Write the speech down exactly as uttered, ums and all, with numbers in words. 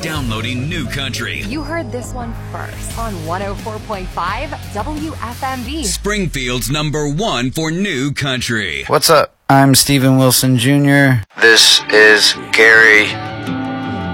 downloading New Country. You heard this one first on one oh four point five W F M V. Springfield's number one for New Country. What's up? I'm Steven Wilson Junior This is Gary